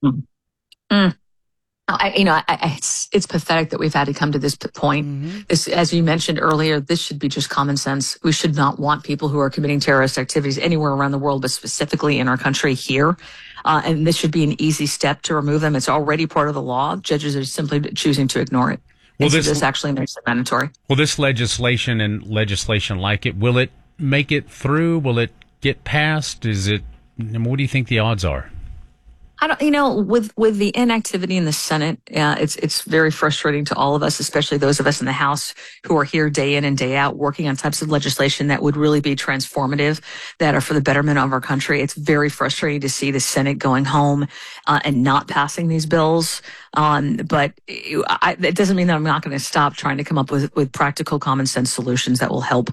It's pathetic that we've had to come to this point. Mm-hmm. This, as you mentioned earlier, this should be just common sense. We should not want people who are committing terrorist activities anywhere around the world, but specifically in our country here. And this should be an easy step to remove them. It's already part of the law. Judges are simply choosing to ignore it. Well, this actually makes it mandatory. Well, this legislation and legislation like it, will it make it through? Will it get passed? What do you think the odds are? I don't, with the inactivity in the Senate, it's very frustrating to all of us, especially those of us in the House who are here day in and day out working on types of legislation that would really be transformative, that are for the betterment of our country. It's very frustrating to see the Senate going home and not passing these bills. But it doesn't mean that I'm not going to stop trying to come up with practical, common sense solutions that will help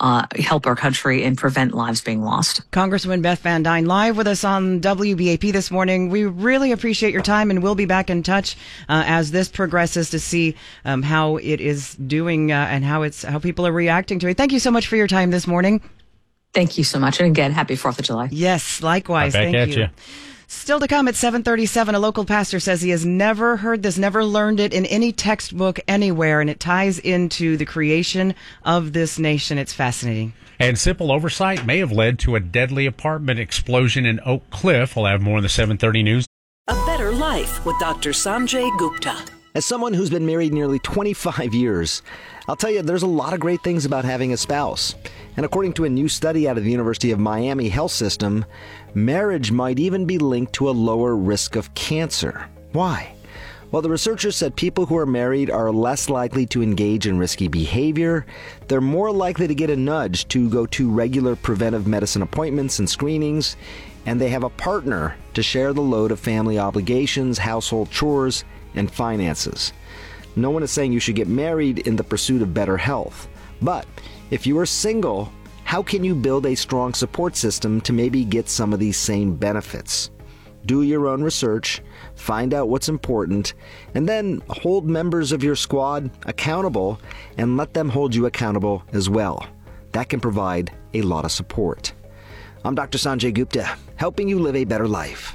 our country and prevent lives being lost. Congresswoman Beth Van Duyne live with us on WBAP this morning. We really appreciate your time, and we'll be back in touch as this progresses to see how it is doing and how people are reacting to it. Thank you so much for your time this morning. Thank you so much, and again, happy 4th of July. Yes, likewise. Thank you. Still to come at 7:37, a local pastor says he has never heard this, never learned it in any textbook anywhere, and it ties into the creation of this nation. It's fascinating. And simple oversight may have led to a deadly apartment explosion in Oak Cliff. We'll have more in the 7:30 news. A Better Life with Dr. Sanjay Gupta. As someone who's been married nearly 25 years, I'll tell you, there's a lot of great things about having a spouse. And according to a new study out of the University of Miami Health System, marriage might even be linked to a lower risk of cancer. Why? Well, the researchers said people who are married are less likely to engage in risky behavior. They're more likely to get a nudge to go to regular preventive medicine appointments and screenings. And they have a partner to share the load of family obligations, household chores, and finances. No one is saying you should get married in the pursuit of better health. But if you are single, how can you build a strong support system to maybe get some of these same benefits? Do your own research, find out what's important, and then hold members of your squad accountable and let them hold you accountable as well. That can provide a lot of support. I'm Dr. Sanjay Gupta, helping you live a better life.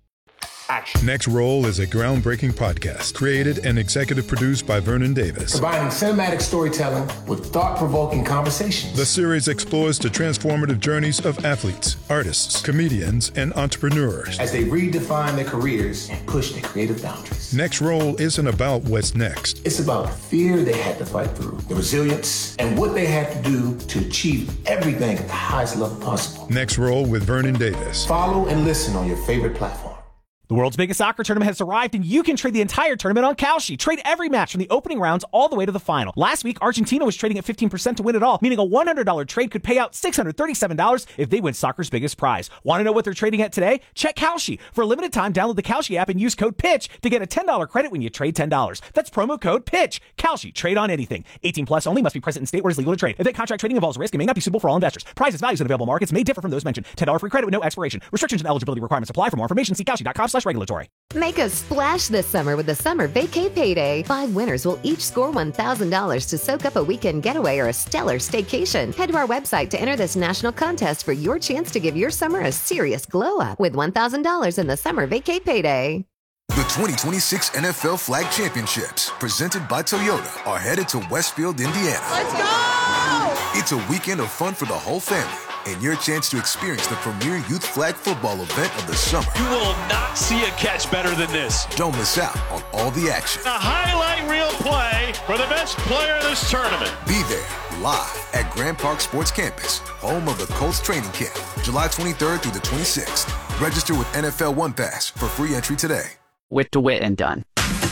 Next Roll is a groundbreaking podcast created and executive produced by Vernon Davis. Combining cinematic storytelling with thought-provoking conversations. The series explores the transformative journeys of athletes, artists, comedians, and entrepreneurs as they redefine their careers and push their creative boundaries. Next Roll isn't about what's next. It's about the fear they had to fight through, the resilience, and what they had to do to achieve everything at the highest level possible. Next Roll with Vernon Davis. Follow and listen on your favorite platform. The world's biggest soccer tournament has arrived, and you can trade the entire tournament on Kalshi. Trade every match from the opening rounds all the way to the final. Last week, Argentina was trading at 15% to win it all, meaning a $100 trade could pay out $637 if they win soccer's biggest prize. Want to know what they're trading at today? Check Kalshi. For a limited time, download the Kalshi app and use code PITCH to get a $10 credit when you trade $10. That's promo code PITCH. Kalshi. Trade on anything. 18 plus only. Must be present in state where it's legal to trade. Event contract trading involves risk and may not be suitable for all investors. Prizes, values, and available markets may differ from those mentioned. $10 free credit with no expiration. Restrictions and eligibility requirements apply. For more information, see Kalshi.com/regulatory. Make a splash this summer with the Summer Vacay Payday. 5 winners will each score $1,000 to soak up a weekend getaway or a stellar staycation. Head to our website to enter this national contest for your chance to give your summer a serious glow up with $1,000 in the Summer Vacay Payday. The 2026 NFL Flag Championships, presented by Toyota, are headed to Westfield, Indiana. Let's go! It's a weekend of fun for the whole family and your chance to experience the premier youth flag football event of the summer. You will not see a catch better than this. Don't miss out on all the action. A highlight reel play for the best player in this tournament. Be there live at Grand Park Sports Campus, home of the Colts training camp, July 23rd through the 26th. Register with NFL One Pass for free entry today. Wit to wit and done.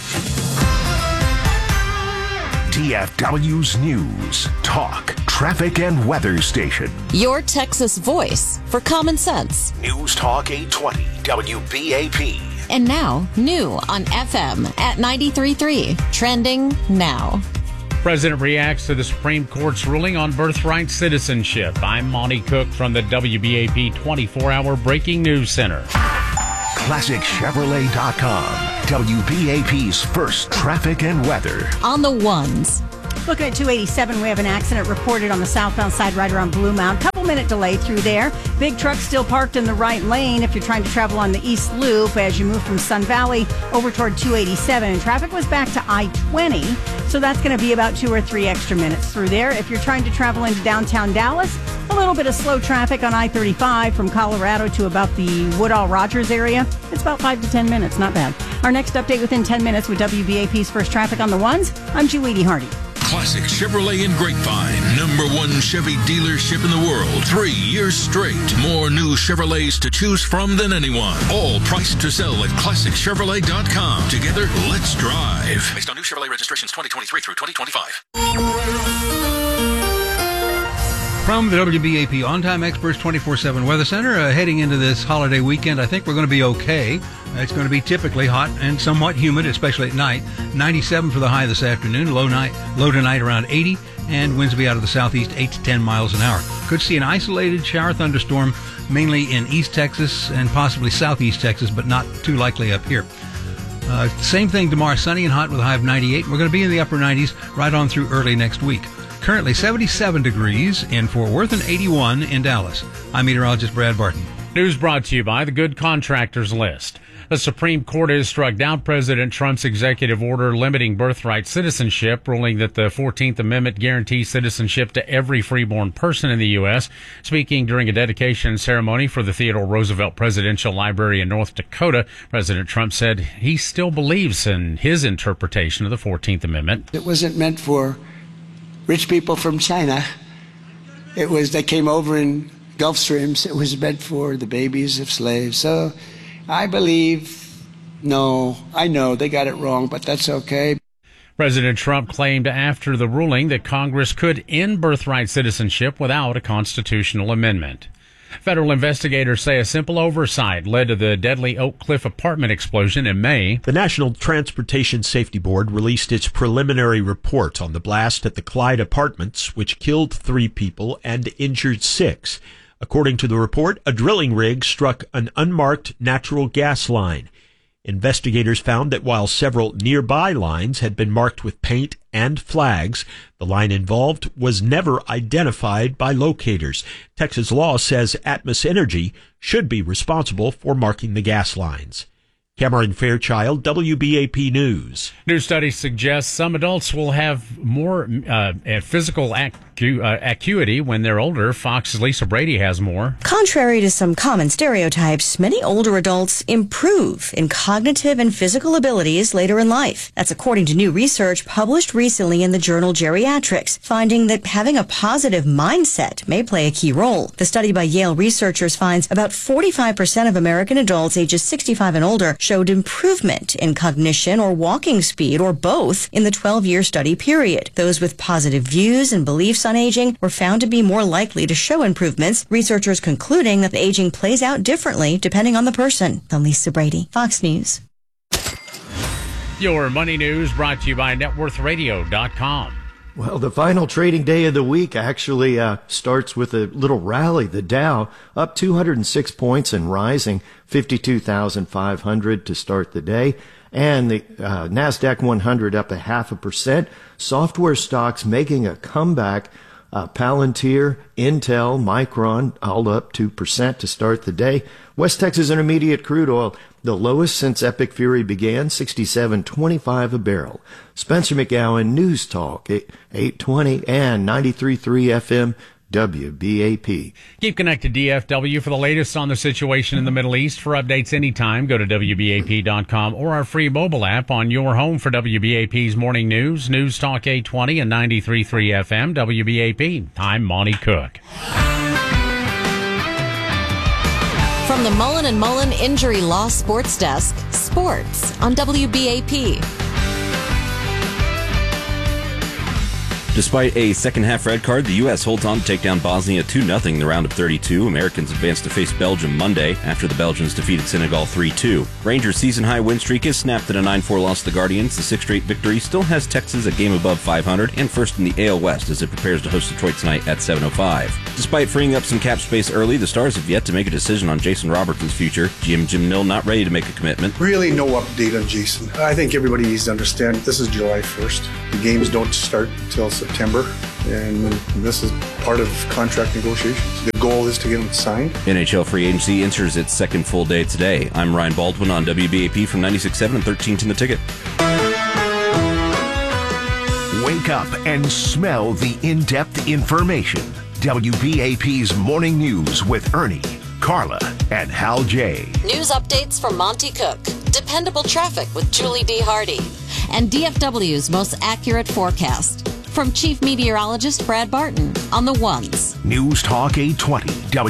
DFW's News, Talk, Traffic, and Weather Station. Your Texas voice for common sense. News Talk 820 WBAP. And now, new on FM at 93.3. Trending now. President reacts to the Supreme Court's ruling on birthright citizenship. I'm Monty Cook from the WBAP 24-hour Breaking News Center. ClassicChevrolet.com. WBAP's first traffic and weather. On the ones. Looking at 287, we have an accident reported on the southbound side right around Blue Mound. Couple-minute delay through there. Big truck still parked in the right lane if you're trying to travel on the East Loop as you move from Sun Valley over toward 287. And traffic was back to I-20, so that's going to be about 2 or 3 extra minutes through there. If you're trying to travel into downtown Dallas, a little bit of slow traffic on I-35 from Colorado to about the Woodall-Rogers area. It's about 5 to 10 minutes, not bad. Our next update within 10 minutes with WBAP's First Traffic on the Ones. I'm Julie Hardy. Classic Chevrolet in Grapevine, #1 Chevy dealership in the world, 3 years straight. More new Chevrolets to choose from than anyone. All priced to sell at ClassicChevrolet.com. Together, let's drive. Based on new Chevrolet registrations 2023 through 2025. From the WBAP On-Time Experts 24/7 Weather Center, heading into this holiday weekend, I think we're going to be okay. It's going to be typically hot and somewhat humid, especially at night. 97 for the high this afternoon, low tonight around 80, and winds will be out of the southeast 8 to 10 miles an hour. Could see an isolated shower thunderstorm, mainly in East Texas and possibly Southeast Texas, but not too likely up here. Same thing tomorrow, sunny and hot with a high of 98. We're going to be in the upper 90s right on through early next week. Currently 77 degrees in Fort Worth and 81 in Dallas. I'm meteorologist Brad Barton. News brought to you by the Good Contractors List. The Supreme Court has struck down President Trump's executive order limiting birthright citizenship, ruling that the 14th Amendment guarantees citizenship to every freeborn person in the U.S. Speaking during a dedication ceremony for the Theodore Roosevelt Presidential Library in North Dakota, President Trump said he still believes in his interpretation of the 14th Amendment. It wasn't meant for rich people from China. They came over in Gulf Streams. It was meant for the babies of slaves. So I know they got it wrong, but that's okay. President Trump claimed after the ruling that Congress could end birthright citizenship without a constitutional amendment. Federal investigators say a simple oversight led to the deadly Oak Cliff apartment explosion in May. The National Transportation Safety Board released its preliminary report on the blast at the Clyde Apartments, which killed 3 people and injured 6. According to the report, a drilling rig struck an unmarked natural gas line. Investigators found that while several nearby lines had been marked with paint and flags, the line involved was never identified by locators. Texas law says Atmos Energy should be responsible for marking the gas lines. Cameron Fairchild, WBAP News. New studies suggest some adults will have more physical acuity when they're older. Fox's Lisa Brady has more. Contrary to some common stereotypes, many older adults improve in cognitive and physical abilities later in life. That's according to new research published recently in the journal Geriatrics, finding that having a positive mindset may play a key role. The study by Yale researchers finds about 45% of American adults ages 65 and older showed improvement in cognition or walking speed or both in the 12-year study period. Those with positive views and beliefs on aging were found to be more likely to show improvements, researchers concluding that aging plays out differently depending on the person. I'm Lisa Brady, Fox News. Your money news brought to you by NetWorthRadio.com. Well, the final trading day of the week actually starts with a little rally. The Dow up 206 points and rising 52,500 to start the day. And the NASDAQ 100 up 0.5%. Software stocks making a comeback. Palantir, Intel, Micron, all up 2% to start the day. West Texas Intermediate crude oil, the lowest since Epic Fury began, $67.25 a barrel. Spencer McGowan, News Talk, 820 and 93.3 FM. WBAP. Keep connected, DFW, for the latest on the situation in the Middle East. For updates anytime, go to WBAP.com or our free mobile app on your home for WBAP's morning news. News Talk 820 and 93.3 FM, WBAP. I'm Monty Cook. From the Mullen & Mullen Injury Law Sports Desk, sports on WBAP. Despite a second-half red card, the U.S. holds on to take down Bosnia 2-0 in the round of 32. Americans advance to face Belgium Monday after the Belgians defeated Senegal 3-2. Rangers' season-high win streak is snapped at a 9-4 loss to the Guardians. The sixth straight victory still has Texas a game above 500 and first in the AL West as it prepares to host Detroit tonight at 7:05. Despite freeing up some cap space early, the Stars have yet to make a decision on Jason Robertson's future. GM Jim Nill not ready to make a commitment. Really no update on Jason. I think everybody needs to understand this is July 1st. The games don't start until September, and this is part of contract negotiations. The goal is to get him signed. NHL free agency enters its second full day today. I'm Ryan Baldwin on WBAP from 96.7 and 13 The Ticket. Wake up and smell the in-depth information. WBAP's Morning News with Ernie, Carla, and Hal J. News updates from Monty Cook. Dependable traffic with Julie D. Hardy. And DFW's most accurate forecast. From Chief Meteorologist Brad Barton on the ones. News Talk 820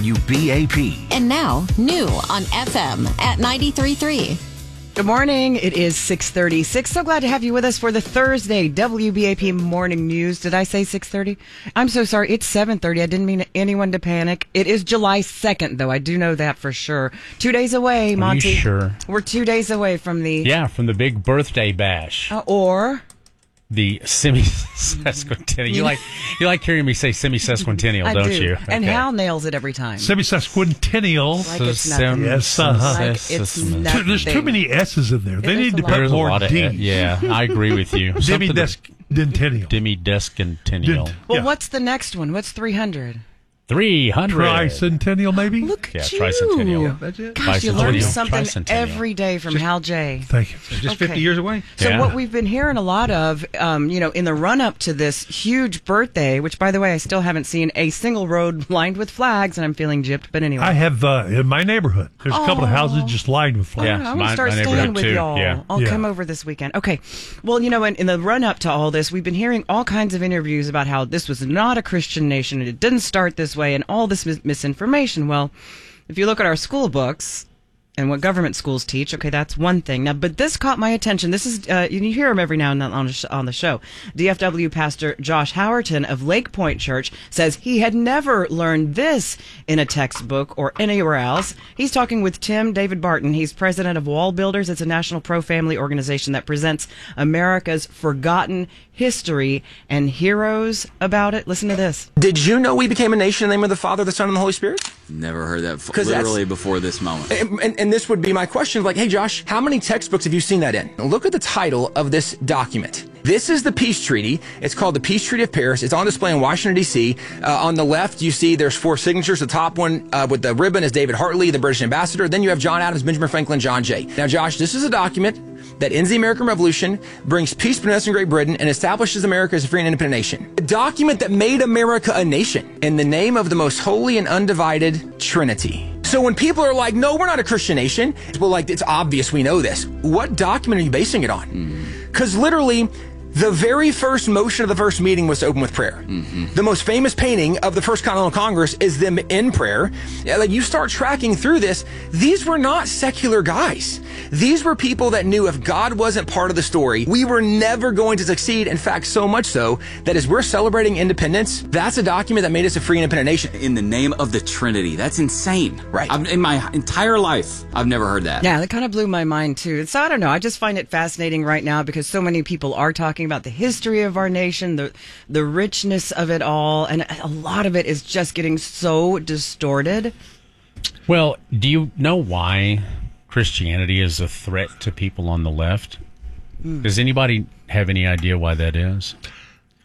WBAP. And now, new on FM at 93.3. Good morning. It is 6:36. So glad to have you with us for the Thursday WBAP Morning News. Did I say 6:30? I'm so sorry. It's 7:30. I didn't mean anyone to panic. It is July 2nd, though. I do know that for sure. 2 days away, Monty. Are you sure? We're 2 days away from the... Yeah, from the big birthday bash. Or... the semi-sesquicentennial. You like hearing me say semi-sesquicentennial, don't you? Okay. And Hal nails it every time. Semi-sesquicentennial. Like it's nothing. Yes, Like it's nothing. There's too many S's in there. They need to put more D's. Yeah, I agree with you. Demi-descentennial. Demi-descentennial. Well, what's the next one? What's 300? 300. Tricentennial, maybe? Look at you. Tricentennial. Yeah, that's it. Gosh, you learn something every day from Hal J. Thank you. Just 50 years away. So what we've been hearing a lot of, in the run-up to this huge birthday, which, by the way, I still haven't seen a single road lined with flags, and I'm feeling gypped, but anyway. I have in my neighborhood. There's a couple of houses just lined with flags. Yeah, I'm going to start staying with y'all. Yeah. I'll come over this weekend. Okay. Well, in the run-up to all this, we've been hearing all kinds of interviews about how this was not a Christian nation, and it didn't start this way, and all this misinformation. Well, if you look at our school books and what government schools teach, okay, that's one thing. Now, but this caught my attention. This is, you hear him every now and then on the show. DFW pastor Josh Howerton of Lake Point Church says he had never learned this in a textbook or anywhere else. He's talking with Tim David Barton. He's president of Wall Builders. It's a national pro-family organization that presents America's forgotten history and heroes about it. Listen to this. Did you know we became a nation in the name of the Father, the Son, and the Holy Spirit? Never heard that literally before this moment. And this would be my question, like, hey, Josh, how many textbooks have you seen that in? Look at the title of this document. This is the Peace Treaty. It's called the Peace Treaty of Paris. It's on display in Washington, D.C. On the left, you see there's 4 signatures. The top one with the ribbon is David Hartley, the British ambassador. Then you have John Adams, Benjamin Franklin, John Jay. Now, Josh, this is a document that ends the American Revolution, brings peace between us and Great Britain, and establishes America as a free and independent nation. A document that made America a nation in the name of the most holy and undivided Trinity. So when people are like, no, we're not a Christian nation, well, like, it's obvious we know this. What document are you basing it on? Because literally, the very first motion of the first meeting was to open with prayer. The most famous painting of the First Continental Congress is them in prayer. Like, you start tracking through this, these were not secular guys. These were people that knew if God wasn't part of the story, we were never going to succeed. In fact, so much so that as we're celebrating independence, that's a document that made us a free and independent nation. In the name of the Trinity. That's insane. Right. In my entire life, I've never heard that. Yeah, that kind of blew my mind, too. So I don't know. I just find it fascinating right now because so many people are talking about the history of our nation, the richness of it all, and a lot of it is just getting so distorted. Well, do you know why Christianity is a threat to people on the left? Does anybody have any idea why that is?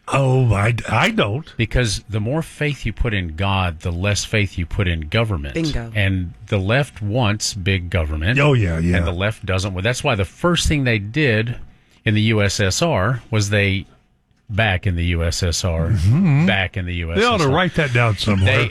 Oh, I don't. Because the more faith you put in God, the less faith you put in government. Bingo. And the left wants big government. Oh, yeah. And the left doesn't. Well, that's why the first thing they did in the USSR was back in the USSR. Back in the USSR. They ought to write that down somewhere.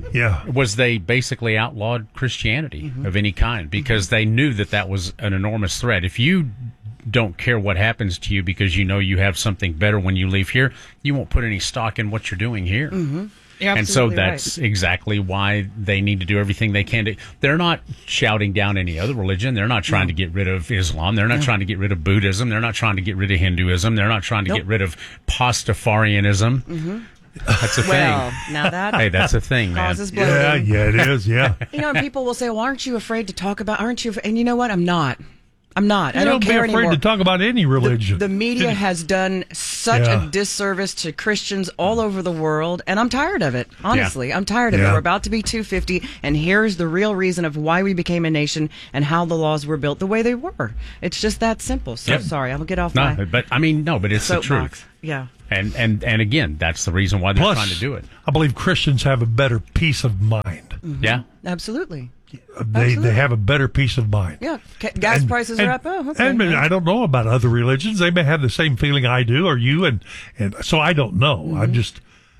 They basically outlawed Christianity of any kind because they knew that was an enormous threat. If you don't care what happens to you because you know you have something better when you leave here, you won't put any stock in what you're doing here. And so that's exactly why they need to do everything they can to. They're not shouting down any other religion. They're not trying to get rid of Islam. They're not trying to get rid of Buddhism. They're not trying to get rid of Hinduism. They're not trying to get rid of Pastafarianism. That's a Well, thing. now that Hey, that's a thing, man. causes bloating. Yeah, it is, yeah. And people will say, well, aren't you afraid to talk about, aren't you? And you know what? I'm not. I don't be care afraid anymore. to talk about any religion. The media has done such a disservice to Christians all over the world, and I'm tired of it. Honestly, I'm tired of it. We're about to be 250, and here's the real reason of why we became a nation and how the laws were built the way they were. It's just that simple. So sorry, I'll get off my but it's the truth. Yeah. And again, that's the reason why they're trying to do it. I believe Christians have a better peace of mind. Yeah. Absolutely. They have a better peace of mind. Yeah, gas prices are up. Oh, okay. And I don't know about other religions. They may have the same feeling I do or you, and so I don't know. I'm just,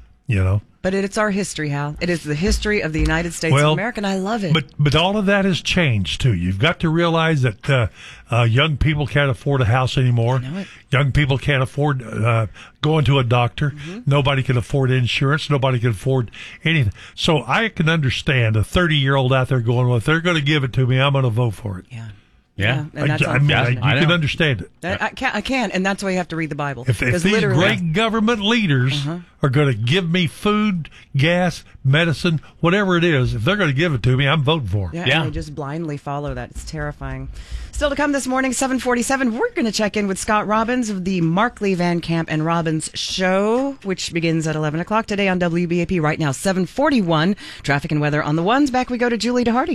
But it's our history, Hal. It is the history of the United States of America, and I love it. But all of that has changed, too. You've got to realize that young people can't afford a house anymore. I know it. Young people can't afford going to a doctor. Nobody can afford insurance. Nobody can afford anything. So I can understand a 30-year-old out there going, well, if they're going to give it to me, I'm going to vote for it. Yeah. Yeah. And that's you can understand it. I can, and that's why you have to read the Bible. If these great government leaders are going to give me food, gas, medicine, whatever it is, if they're going to give it to me, I'm voting for it. And they just blindly follow that. It's terrifying. Still to come this morning, 7:47, we're going to check in with Scott Robbins of the Markley Van Camp and Robbins Show, which begins at 11 o'clock today on WBAP. Right now, 7:41. Traffic and weather on the ones. Back we go to Julie DeHardy.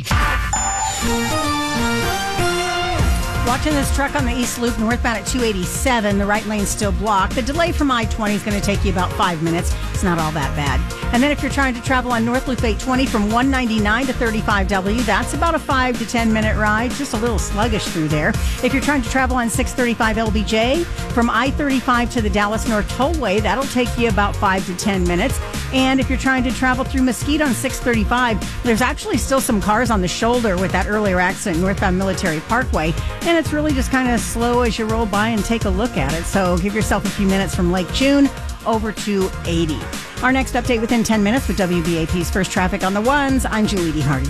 Watching this truck on the East Loop northbound at 287. The right lane's still blocked. The delay from I-20 is going to take you about 5 minutes. It's not all that bad. And then if you're trying to travel on North Loop 820 from 199 to 35W, that's about a 5 to 10 minute ride. Just a little sluggish through there. If you're trying to travel on 635 LBJ from I-35 to the Dallas North Tollway, that'll take you about 5 to 10 minutes. And if you're trying to travel through Mesquite on 635, there's actually still some cars on the shoulder with that earlier accident northbound Military Parkway. And it's really just kind of slow as you roll by and take a look at it. So give yourself a few minutes from Lake June over to 80. Our next update within 10 minutes with WBAP's First Traffic on the Ones. I'm Julie DeHardy.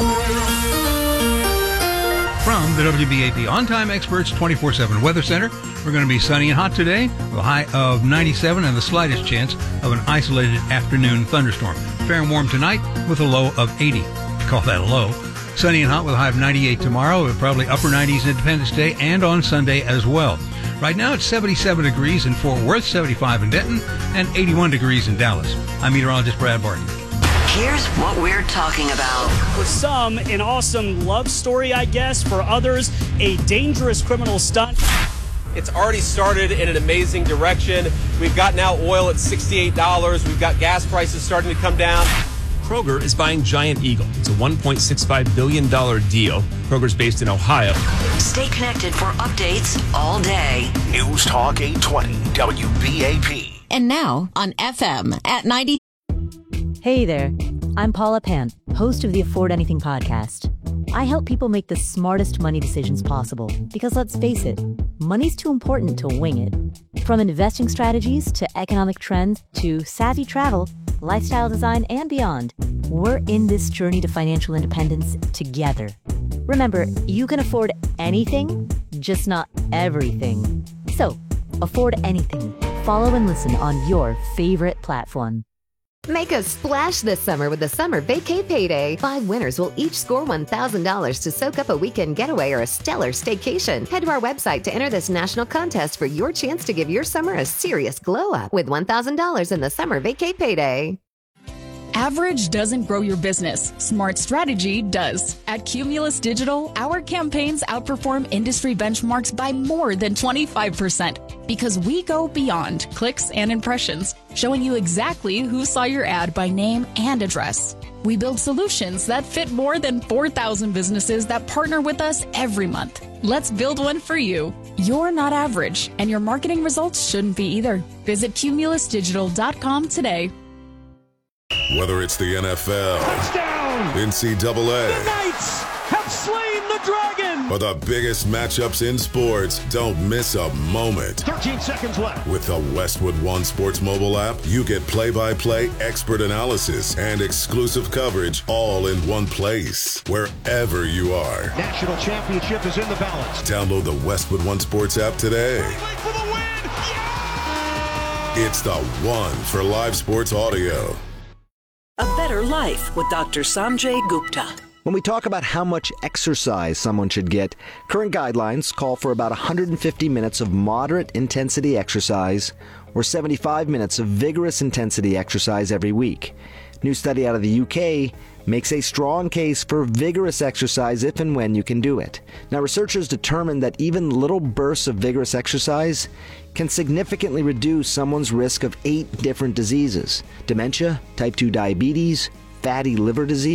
From the WBAP On-Time Experts 24/7 Weather Center, we're going to be sunny and hot today with a high of 97 and the slightest chance of an isolated afternoon thunderstorm. Fair and warm tonight with a low of 80. Call that a low. Sunny and hot with a high of 98 tomorrow, with probably upper 90s Independence Day and on Sunday as well. Right now it's 77 degrees in Fort Worth, 75 in Denton, and 81 degrees in Dallas. I'm meteorologist Brad Barton. Here's what we're talking about. For some, an awesome love story, I guess. For others, a dangerous criminal stunt. It's already started in an amazing direction. We've got now oil at $68. We've got gas prices starting to come down. Kroger is buying Giant Eagle. It's a $1.65 billion deal. Kroger's based in Ohio. Stay connected for updates all day. News Talk 820 WBAP. And now on FM at 90. Hey there. I'm Paula Pant, host of the Afford Anything podcast. I help people make the smartest money decisions possible because let's face it, money's too important to wing it. From investing strategies to economic trends to savvy travel, lifestyle design, and beyond, we're in this journey to financial independence together. Remember, you can afford anything, just not everything. So, afford anything. Follow and listen on your favorite platform. Make a splash this summer with the Summer Vacay Payday. 5 winners will each score $1,000 to soak up a weekend getaway or a stellar staycation. Head to our website to enter this national contest for your chance to give your summer a serious glow up with $1,000 in the Summer Vacay Payday. Average doesn't grow your business. Smart strategy does. At Cumulus Digital, our campaigns outperform industry benchmarks by more than 25% because we go beyond clicks and impressions, showing you exactly who saw your ad by name and address. We build solutions that fit more than 4,000 businesses that partner with us every month. Let's build one for you. You're not average, and your marketing results shouldn't be either. Visit cumulusdigital.com today. Whether it's the NFL, touchdown, NCAA, the Knights have slain the dragon, or the biggest matchups in sports, don't miss a moment. 13 seconds left. With the Westwood One Sports mobile app, you get play-by-play expert analysis and exclusive coverage all in one place, wherever you are. National championship is in the balance. Download the Westwood One Sports app today. For the win. Yeah! It's the one for live sports audio. A Better Life with Dr. Sanjay Gupta. When we talk about how much exercise someone should get, current guidelines call for about 150 minutes of moderate intensity exercise or 75 minutes of vigorous intensity exercise every week. New study out of the UK makes a strong case for vigorous exercise if and when you can do it. Now, researchers determined that even little bursts of vigorous exercise can significantly reduce someone's risk of 8 different diseases: dementia, type 2 diabetes, fatty liver disease,